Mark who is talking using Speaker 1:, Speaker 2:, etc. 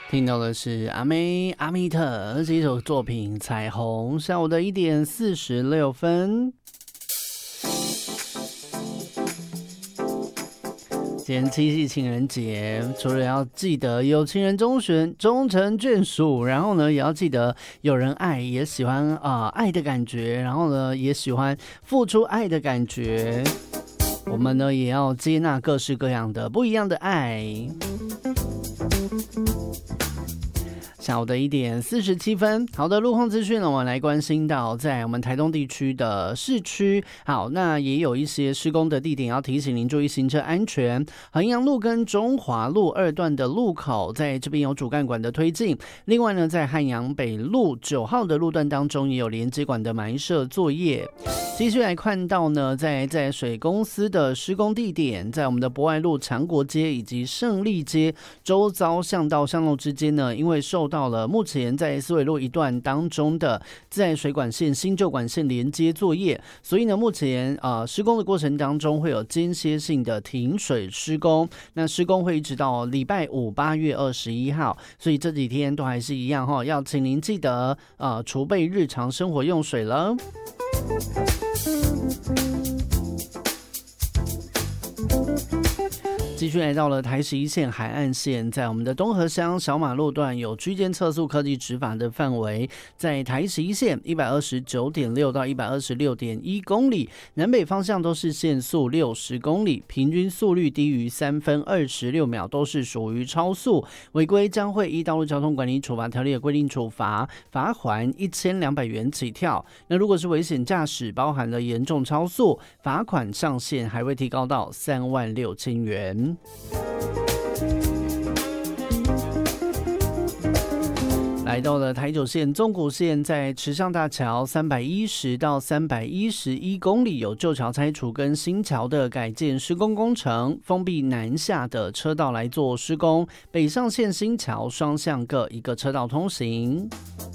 Speaker 1: 听到的是阿妹阿密特这一首作品《彩虹》，下午的1点46分。今天七夕情人节，除了要记得有情人终成眷属，然后呢，也要记得有人爱，也喜欢爱的感觉，然后呢，也喜欢付出爱的感觉。我们呢，也要接纳各式各样的不一样的爱。下午的1点47分，好的路况资讯呢，我们来关心到在我们台东地区的市区，好，那也有一些施工的地点要提醒您注意行车安全。衡阳路跟中华路2段的路口，在这边有主干管的推进。另外呢，在汉阳北路9号的路段当中，也有连接管的埋设作业。继续来看到呢，在水公司的施工地点，在我们的博爱路、强国街以及胜利街周遭巷道巷路之间呢，因为受到了目前在思维路一段当中的自来水管线新旧管线连接作业，所以呢，目前施工的过程当中会有间歇性的停水施工。那施工会一直到礼拜5 8月21号，所以这几天都还是一样哈，要请您记得储备日常生活用水了。继续来到了台11线海岸线，在我们的东河乡小马路段有区间测速科技执法的范围，在台11线 129.6 到 126.1 公里，南北方向都是限速60公里，平均速率低于3分26秒，都是属于超速，违规将会依道路交通管理处罚条例的规定处罚，罚锾1200元起跳。那如果是危险驾驶，包含了严重超速，罚款上限还会提高到36000元。来到了台9线纵谷线，在池上大桥310到311公里有旧桥拆除跟新桥的改建施工工程，封闭南下的车道来做施工，北上线新桥双向各一个车道通行。